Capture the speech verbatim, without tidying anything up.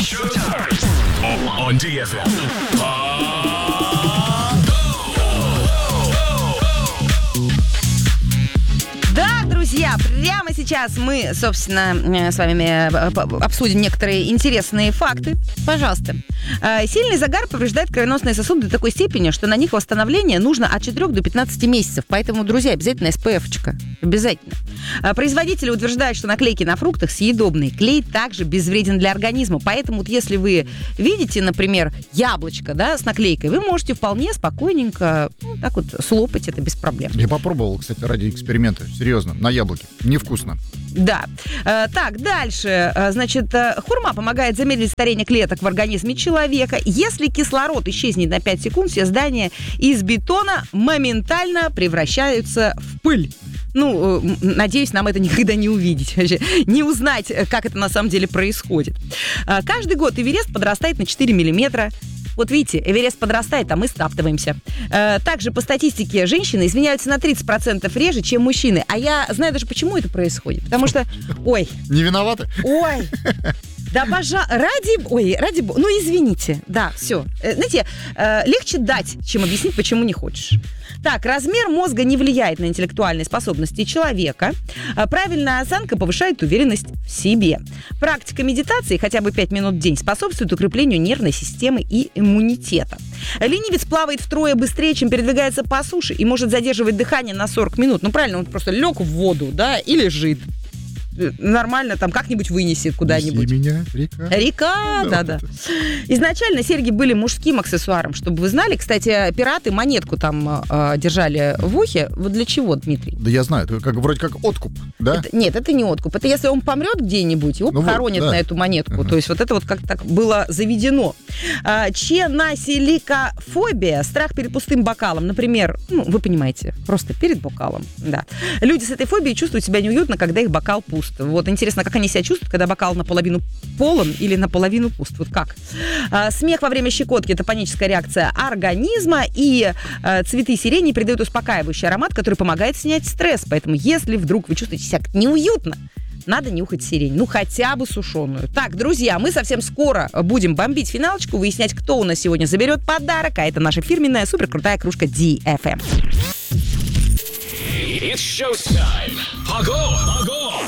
On ди эф эм. Да, друзья, прямо сейчас мы, собственно, с вами обсудим некоторые интересные факты. Пожалуйста. Сильный загар повреждает кровеносные сосуды до такой степени, что на них восстановление нужно от четырёх до пятнадцати месяцев. Поэтому, друзья, обязательно эс пэ эф-очка. Обязательно. Производители утверждают, что наклейки на фруктах съедобные. Клей также безвреден для организма. Поэтому, вот если вы видите, например, яблочко, да, с наклейкой, вы можете вполне спокойненько, ну, так вот слопать это без проблем. Я попробовал, кстати, ради эксперимента. Серьезно, на яблоке. Невкусно. Да. Э, так, дальше. Э, значит, э, хурма помогает замедлить старение клеток в организме человека. Если кислород исчезнет на пять секунд, все здания из бетона моментально превращаются в пыль. Ну, э, надеюсь, нам это никогда не увидеть. Вообще, не узнать, как это на самом деле происходит. Э, каждый год Эверест подрастает на четыре миллиметра. Вот видите, Эверест подрастает, а мы стаптываемся. Э, также по статистике женщины изменяются на тридцать процентов реже, чем мужчины. А я знаю даже, почему это происходит. Потому что, ой... Не виноваты? Ой... Да, пожалуйста, ради... Ой, ради... Ну, извините. Да, все. Знаете, э, легче дать, чем объяснить, почему не хочешь. Так, размер мозга не влияет на интеллектуальные способности человека. Правильная осанка повышает уверенность в себе. Практика медитации хотя бы пять минут в день способствует укреплению нервной системы и иммунитета. Ленивец плавает втрое быстрее, чем передвигается по суше, и может задерживать дыхание на сорок минут. Ну, правильно, он просто лег в воду, да, и лежит. Нормально, там как-нибудь вынесет куда-нибудь. Неси меня, река. Река, да-да. Изначально серьги были мужским аксессуаром, чтобы вы знали. Кстати, пираты монетку там э, держали в ухе. Вот для чего, Дмитрий? Да я знаю, это как, вроде как откуп, да? Это, нет, это не откуп. Это если он помрет где-нибудь, его ну похоронят вот, да. на эту монетку. Uh-huh. То есть вот это вот как-то так было заведено. А, ченосиликофобия, страх перед пустым бокалом. Например, ну, вы понимаете, просто перед бокалом. Да. Люди с этой фобией чувствуют себя неуютно, когда их бокал пуст. Вот интересно, как они себя чувствуют, когда бокал наполовину полон или наполовину пуст. Вот как? А, смех во время щекотки – это паническая реакция организма, и а, цветы сирени придают успокаивающий аромат, который помогает снять стресс. Поэтому, если вдруг вы чувствуете себя неуютно, надо нюхать сирень. Ну, хотя бы сушеную. Так, друзья, мы совсем скоро будем бомбить финалочку, выяснять, кто у нас сегодня заберет подарок, а это наша фирменная суперкрутая кружка ди эф эм. It's showtime. Ого! Ого!